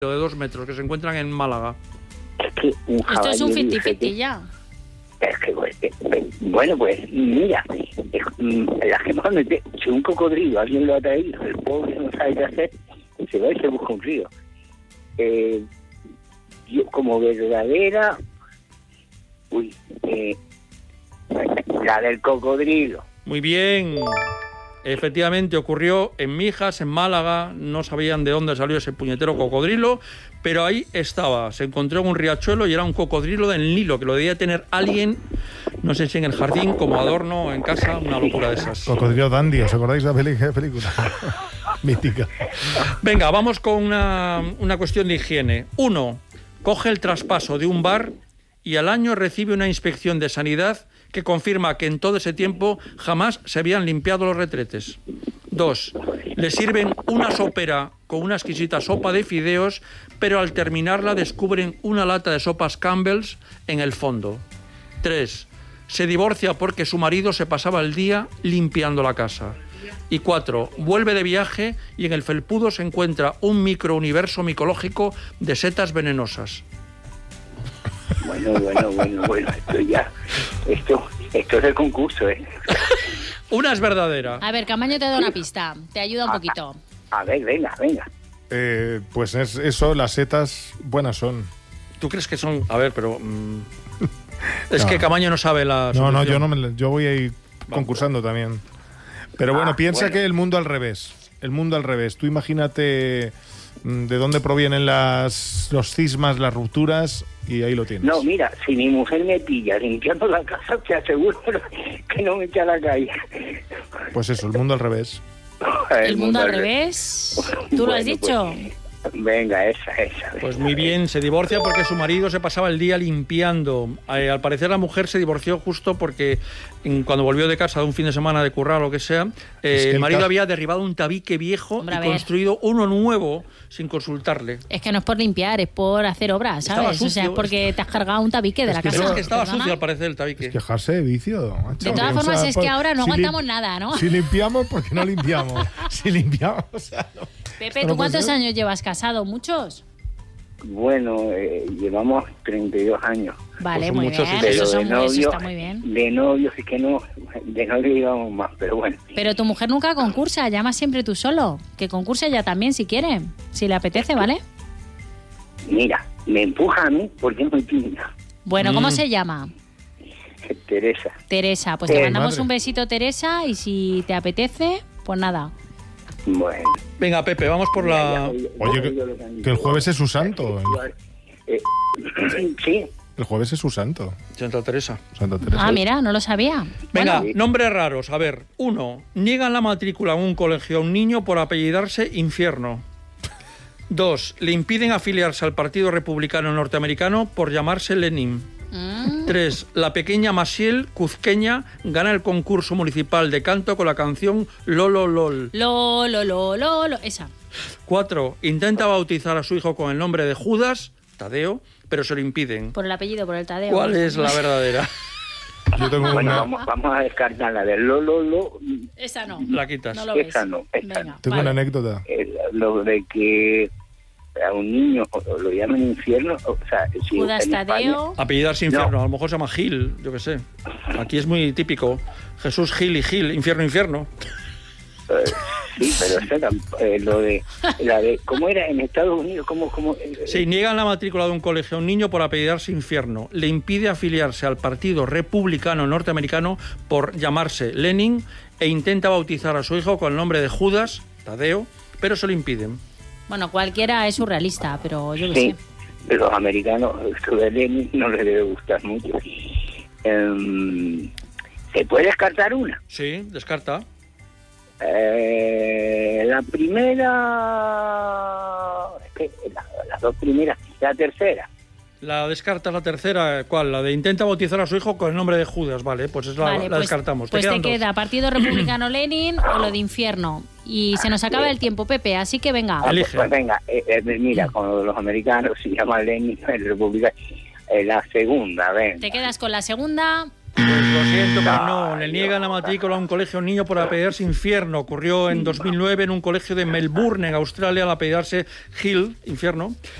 de 2 metros que se encuentran en Málaga. Es que Esto es un 50-50 ya. Es que, bueno, pues mira, la que más si un cocodrilo alguien lo ha traído, el pobre no sabe qué hacer, se va y se busca un río. Yo como verdadera, la del cocodrilo. Muy bien. Efectivamente ocurrió en Mijas, en Málaga. No sabían de dónde salió ese puñetero cocodrilo, pero ahí estaba. Se encontró en un riachuelo y era un cocodrilo del Nilo, que lo debía tener alguien, no sé si en el jardín, como adorno o en casa, una locura de esas. Cocodrilo Dandy, ¿os acordáis de la película? Mítica. Venga, vamos con una cuestión de higiene. 1. Coge el traspaso de un bar y al año recibe una inspección de sanidad que confirma que en todo ese tiempo jamás se habían limpiado los retretes. 2. Le sirven una sopera con una exquisita sopa de fideos, pero al terminarla descubren una lata de sopas Campbell's en el fondo. 3. Se divorcia porque su marido se pasaba el día limpiando la casa. Y 4. Vuelve de viaje y en el felpudo se encuentra un microuniverso micológico de setas venenosas. Bueno, esto es el concurso, ¿eh? Una es verdadera. A ver, Camaño te da una pista, te ayuda un poquito. A ver, venga. Pues es eso, las setas buenas son. ¿Tú crees que son...? A ver, pero... es que Camaño no sabe la solución. No, yo voy a ir concursando también. Pero bueno, piensa que el mundo al revés. Tú imagínate de dónde provienen los cismas, las rupturas, y ahí lo tienes. No, mira, si mi mujer me pilla limpiando la casa, te aseguro que no me echa a la calle. Pues eso, el mundo al revés. ¿El mundo al revés? ¿Tú lo has dicho? Pues, venga, esa. Pues muy bien, se divorcia porque su marido se pasaba el día limpiando. Al parecer la mujer se divorció justo porque cuando volvió de casa de un fin de semana de currar o lo que sea, el marido había derribado un tabique viejo y construido uno nuevo sin consultarle. Es que no es por limpiar, es por hacer obras, ¿sabes? Sucio, o sea, es porque te has cargado un tabique de la casa. Es que estaba sucio al parecer el tabique. Es quejarse de vicio, macho. De todas formas, es que ahora no aguantamos nada, ¿no? Si limpiamos, ¿por qué no limpiamos? Si limpiamos, o sea, no. Pepe, ¿tú cuántos años llevas casado? ¿Muchos? Bueno, llevamos 32 años. Vale, pues muy muchos, bien, pero eso novio, está muy bien. De novios es que no, de novio llevamos más, pero bueno. Pero tu mujer nunca concursa, llama siempre tú solo. Que concurse ella también si quiere, si le apetece, ¿vale? Mira, me empuja a mí porque es muy tímida. Bueno, ¿cómo se llama? Teresa. Teresa, pues te mandamos madre. un besito, Teresa, y si te apetece, pues nada. Bueno. Venga, Pepe, vamos por la... Oye, que el jueves es su santo. Sí. El jueves es su santo. Santa Teresa. Santa Teresa. Ah, mira, no lo sabía. Venga, Bueno, nombres raros. A ver, 1. Niegan la matrícula en un colegio a un niño por apellidarse Infierno. 2. Le impiden afiliarse al Partido Republicano Norteamericano por llamarse Lenin. 3. La pequeña Masiel, cuzqueña, gana el concurso municipal de canto con la canción Lolo Lol. Lo, esa. 4. Intenta bautizar a su hijo con el nombre de Judas, Tadeo, pero se lo impiden. Por el apellido, por el Tadeo. ¿Cuál es la verdadera? Yo tengo Bueno, una, vamos a descartar la del lo. Esa no. La quitas. No lo ves. Esa no. Venga, tengo vale. una anécdota. Lo de que a un niño lo llaman infierno, o sea, si Judas en Tadeo. Apellidarse Infierno, a lo mejor se llama Gil, yo qué sé. Aquí es muy típico. Jesús Gil y Gil, Infierno. Sí, pero lo de la de cómo era en Estados Unidos, cómo Sí, niegan la matrícula de un colegio a un niño por apellidarse Infierno. Le impide afiliarse al Partido Republicano Norteamericano por llamarse Lenin e intenta bautizar a su hijo con el nombre de Judas, Tadeo, pero se lo impiden. Bueno, cualquiera es surrealista, pero yo qué sí, sé. los americanos esto de Lenin no les debe gustar mucho. ¿Se puede descartar una? Sí, descarta. La primera, es que las dos primeras, la tercera. La descarta la tercera, ¿cuál? La de intenta bautizar a su hijo con el nombre de Judas, vale, pues la descartamos. Pues te quedan dos. queda Partido Republicano Lenin o lo de Infierno. Y se nos acaba el tiempo, Pepe, así que venga. Elige. Pues venga, mira, como los americanos se llaman Lenin, el republicano, la segunda, ven. Te quedas con la segunda. Pues lo siento, pero no. Le niegan la matrícula a un colegio a un niño por apellidarse Infierno. Ocurrió en 2009 en un colegio de Melbourne, en Australia, al apellidarse Hill, Infierno.